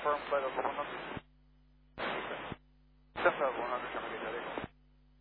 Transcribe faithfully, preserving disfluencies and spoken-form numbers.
confirmed by the locomotive. ten thousand one hundred.